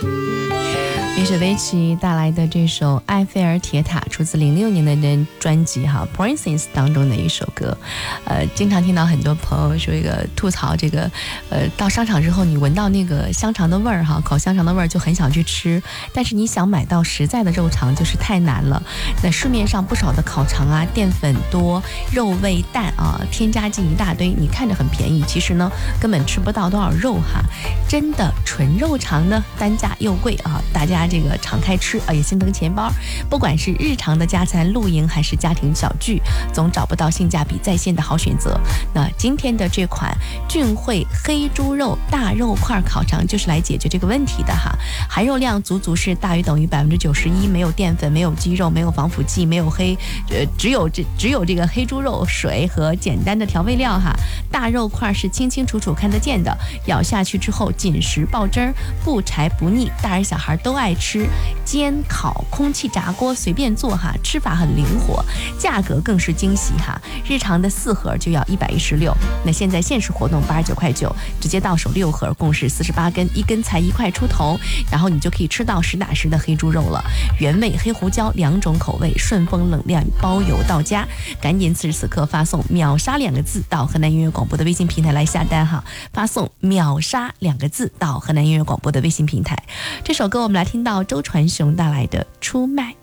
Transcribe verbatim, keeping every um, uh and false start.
米雪维奇带来的这首《埃菲尔铁塔》出自零六年的专辑哈《Princess》当中的一首歌。呃，经常听到很多朋友说一个吐槽这个，呃，到商场之后你闻到那个香肠的味儿哈，烤香肠的味儿就很想去吃，但是你想买到实在的肉肠就是太难了。那市面上不少的烤肠啊，淀粉多，肉味淡啊，添加剂一大堆，你看着很便宜，其实呢根本吃不到多少肉哈。真的纯肉肠呢，单价又贵啊，大家这个敞开吃啊也心疼钱包。不管是日常的加餐、露营还是家庭小聚，总找不到性价比在线的好选择。那今天的这款俊汇黑猪肉大肉块烤肠就是来解决这个问题的哈。含肉量足足是大于等于百分之九十一，没有淀粉，没有鸡肉，没有防腐剂，没有黑，呃，只有这只有这个黑猪肉、水和简单的调味料哈。大肉块是清清楚楚看得见的，咬下去之后紧实爆汁儿，不柴不腻，大人小孩都爱吃。煎烤、空气炸锅随便做哈，吃法很灵活，价格更是惊喜哈。日常的四盒就要一百一十六，那现在限时活动八十九块九，直接到手六盒，共是四十八根，一根才一块出头，然后你就可以吃到实打实的黑猪肉了。原味、黑胡椒两种口味，顺丰冷链包邮到家。赶紧此时此刻发送秒杀两个字到河南音乐广播的微信平台来下单哈，发送秒杀两个字到河南音乐广播的微信平台。这首歌我们来听到周传雄带来的出卖。